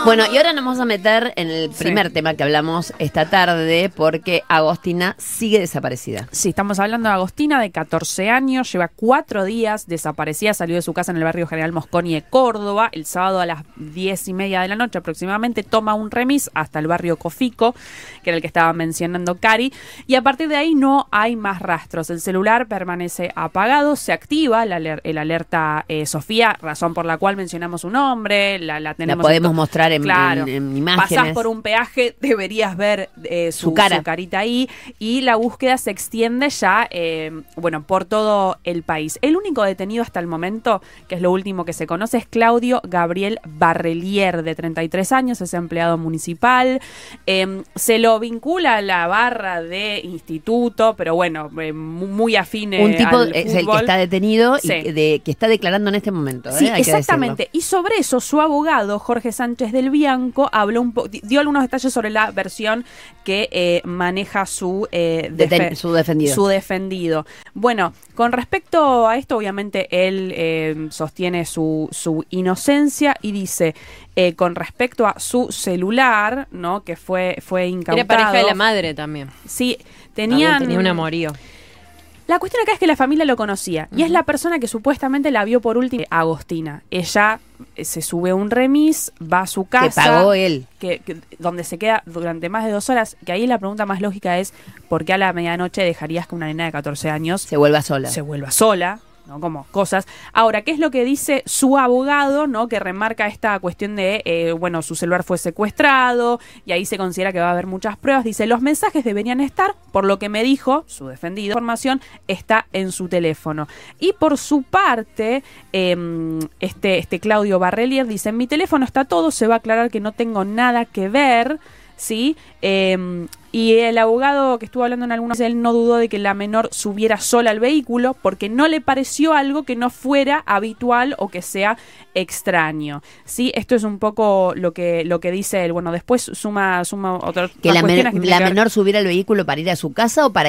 Bueno, y ahora nos vamos a meter en el primer tema que hablamos esta tarde, porque Agostina sigue desaparecida. Sí, estamos hablando de Agostina, de 14 años, lleva 4 días desaparecida, salió de su casa en el barrio General Mosconi de Córdoba, el sábado a las 10:30 de la noche aproximadamente, toma un remis hasta el barrio Cofico, que era el que estaba mencionando Cari, y a partir de ahí no hay más rastros. El celular permanece apagado, se activa el alerta Sofía, razón por la cual mencionamos su nombre, la tenemos... La podemos mostrar en imágenes. Pasás por un peaje, deberías ver su carita ahí, y la búsqueda se extiende ya, por todo el país. El único detenido hasta el momento, que es lo último que se conoce, es Claudio Gabriel Barrelier, de 33 años, es empleado municipal. Se lo vincula a la barra de instituto, pero muy afín un tipo al es el que fútbol. está detenido Sí. y que está declarando en este momento. Sí, hay exactamente. Y sobre eso, su abogado, Jorge Sánchez del Bianco, dio algunos detalles sobre la versión que maneja su defendido. Su defendido. Bueno, con respecto a esto, obviamente él sostiene su inocencia y dice, con respecto a su celular, ¿no? Que fue incautado. Era pareja de la madre también. Sí, Tenía un amorío. La cuestión acá es que la familia lo conocía, y es la persona que supuestamente la vio por última, Agostina. Ella se sube a un remis, va a su casa. Que pagó él. Donde se queda durante más de 2 horas, que ahí la pregunta más lógica es, ¿por qué a la medianoche dejarías que una nena de 14 años se vuelva sola? ¿no? Como cosas. Ahora, ¿qué es lo que dice su abogado, ¿no? Que remarca esta cuestión de, su celular fue secuestrado, y ahí se considera que va a haber muchas pruebas. Dice, los mensajes deberían estar, por lo que me dijo su defendido, la información está en su teléfono. Y por su parte, este Claudio Barrelier dice, en mi teléfono está todo, se va a aclarar que no tengo nada que ver, ¿sí? Y el abogado que estuvo hablando en algunos, él no dudó de que la menor subiera sola al vehículo porque no le pareció algo que no fuera habitual o que sea extraño. Sí, esto es un poco lo que dice él. Bueno, después suma otras que la cuestiones que menor subiera al vehículo para ir a su casa o para